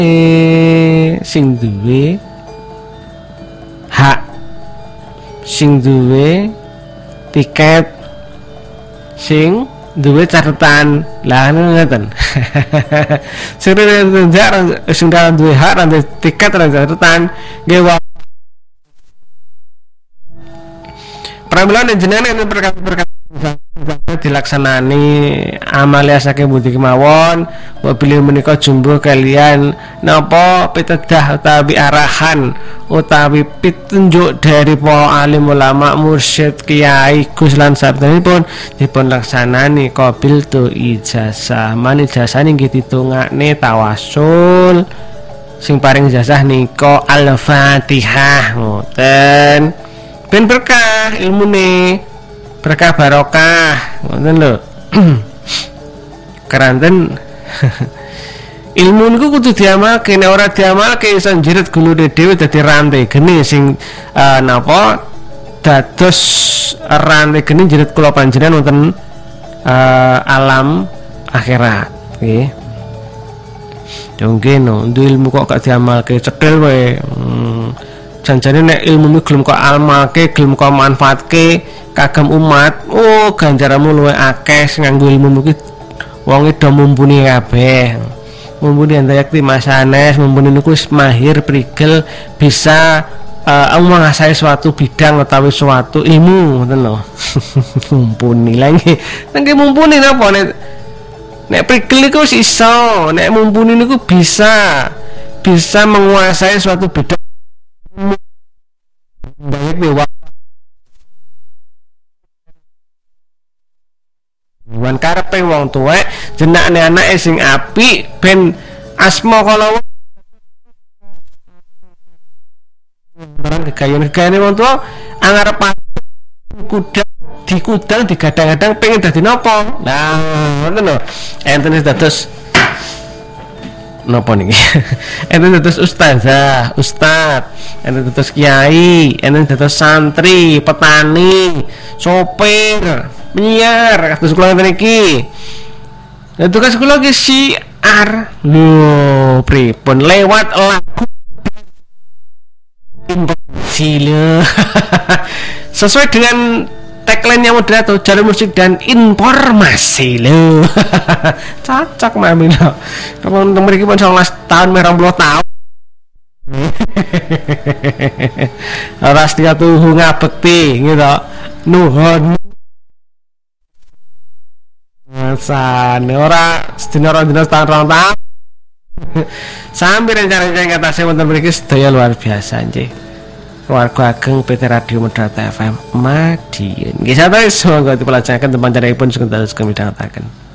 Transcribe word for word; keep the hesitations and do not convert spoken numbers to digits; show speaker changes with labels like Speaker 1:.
Speaker 1: sing duwe hak, sing duwe tiket, sing duwe catatan. Lah ngoten. Sing sing duwe hak lan tiket lan catatan nggih pramila jenengan perkara-perkara dilaksanani amalia saking budi kemawon mobil menika jumbo kalian napa pitedah utawi arahan utawi pitunjuk dari para alim ulama mursyid kiai Gus lan sabdanipun dipun laksanani qabil tu ijazah man ijazah nggih ditungakne tawasul sing paring ijazah nika al-Fatihah ngoten ben berkah ilmune berkah barokah ngoten lho. Keranten ilmu niku kudu diamalke, nek ora diamalke iso njirit gulune dhewe dadi rantai geni sing uh, napa dados rantai geni njirit kula panjenengan wonten uh, alam akhirat nggih. Dongke no ilmu kok gak diamalke cekel wae. Hmm. Janjane nek ilmu iki gelem kok amalke, gelem kok manfaatke kagem umat, oh ganjaranmu luwih akeh nganggo ilmu iki. Wong do mumpuni kabeh. Mumpuni andayakti Mas Anes, mumpuni niku wis mahir prigel bisa uh, menguasai suatu bidang utawi suatu ilmu ngoten lho. Mumpuni lagi. Nggih mumpuni napa nek nek prigel iku wis iso, nek mumpuni niku bisa bisa menguasai suatu bidang baik dewa wan karepe wong tuwek jenakne anake sing apik ben asma kala barang kegayan-kegayane wong tuwa angarep kuda dikudang digadang-gadang pengen dadi napa. Nah ngoten lho enten dados napa niki enten dados ustazah, ustad, enten dados kiai, enten dados santri, petani, sopir, penyiar kados kula ngene iki. Lah tugas kula ki siar lho pripun lewat lagu sila sesuai dengan tagline yang moderator jalur musik dan informasi lo. Cocok mami lo. Kamu mereka pun sebelas tahun merah puluh tahun. Ras dia tuh ngabekti gitu. Nuhun. Masane ora sedina ora dina tahun tahun. Sambil rencana-rencana ngatasi wonten mriki sedaya luar biasa nggih. Keluarga ageng P T Radio Moderator F M Madiun. Nggih sampun semoga dipelajaran teman-teman pun sing dados kami dangetaken.